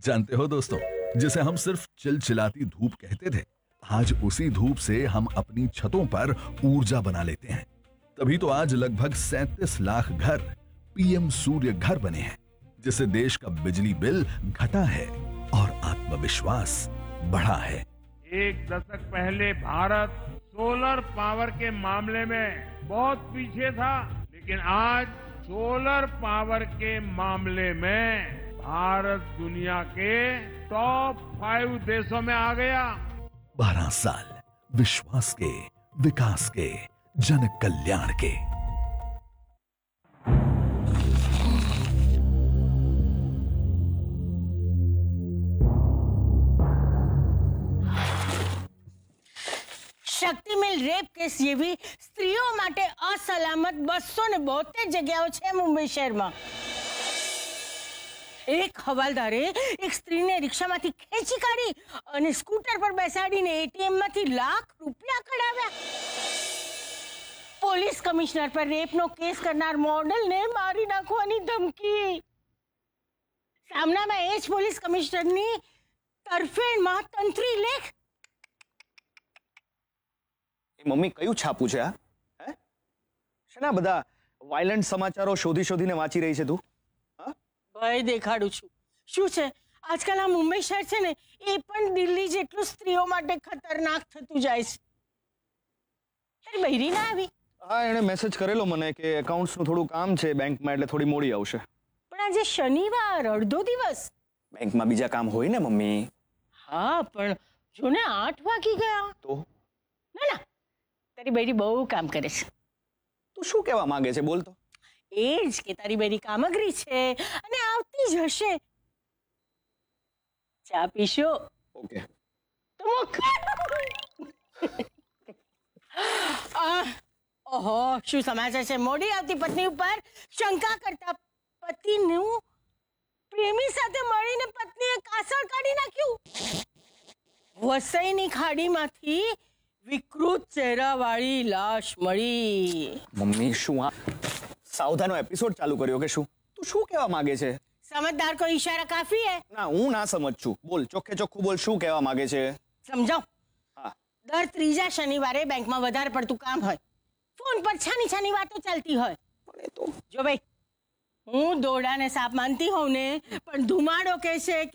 जानते हो दोस्तों, जिसे हम सिर्फ चिलचिलाती धूप कहते थे, आज उसी धूप से हम अपनी छतों पर ऊर्जा बना लेते हैं। तभी तो आज लगभग 37 लाख घर पीएम सूर्य घर बने हैं, जिससे देश का बिजली बिल घटा है और आत्मविश्वास बढ़ा है। एक दशक पहले भारत सोलर पावर के मामले में बहुत पीछे था, लेकिन आज सोलर पावर के मामले में भारत दुनिया के टॉप 5 देशों में आ गया। 12 साल विश्वास के, विकास के, जन कल्याण के। શક્તિ મિલ રેપ કેસ જેવી સ્ત્રીઓ માટે અસલામત 272 જગ્યાઓ છે મુંબઈ શહેરમાં। એક હવાલદારે એક સ્ત્રીને રિક્ષામાંથી ખેંચી કાઢી અને સ્કૂટર પર બેસાડીને એટીએમમાંથી લાખ રૂપિયા કઢાવ્યા। પોલીસ કમિશનર પર રેપનો કેસ કરનાર મોડલને મારી નાખવાની ધમકી। સામનામાં એ જ પોલીસ કમિશનરની તરફેણમાં તંત્રી લેખ। મમ્મી કયું છાપું છે આ? હે શેના બધા વાયલન્ટ સમાચારો શોધી શોધીને વાંચી રહી છે તું? હા ભય દેખાડું છું। શું છે આજકાલ આ મુંબઈ શહેર છે ને એ પણ દિલ્હી જેટલું સ્ત્રીઓ માટે ખતરનાક થતું જાય છે। તારી બૈરી ના આવી? હા એણે મેસેજ કરેલો મને કે એકાઉન્ટ્સનું થોડું કામ છે બેંકમાં એટલે થોડી મોડી આવશે। પણ આજે શનિવાર અડધો દિવસ। બેંકમાં બીજા કામ હોય ને મમ્મી। હા પણ જો ને 8 વાગી ગયા તો ના ના તારી બૈરી બહુ કામ કરે છે। તું શું કહેવા માંગે છે બોલ તો? એ જ કે તારી બૈરી કામગરી છે અને આવતી જ હશે। ચા પીશો? ઓકે તો મુક। ઓહો શું સમાચાર છે? મોડી આવતી પત્ની ઉપર શંકા કરતા પતિનું પ્રેમી સાથે મળીને પત્નીએ કાસળ કાઢી નાખ્યું। વસઈની ખાડીમાંથી વિકૃત ચહેરાવાળી લાશ મળી। મમ્મી શું આ સાવધાનો એપિસોડ ચાલુ કર્યો કે શું? તું શું કહેવા માંગે છે? સમજદાર કો ઈશારા કાફી હે? ના હું ના સમજ છું। બોલ ચોખ્ખે ચોખ્ખું બોલ શું કહેવા માંગે છે? સમજાવ। હા દર ત્રીજા શનિવારે બેંકમાં વધારે પડતું કામ હોય, ફોન પર છાની છાની વાતો ચાલતી હોય। પણ એ તો જો ભાઈ હું દોડાને સાપ માનતી હોઉં ને, પણ ધુમાડો કહે છે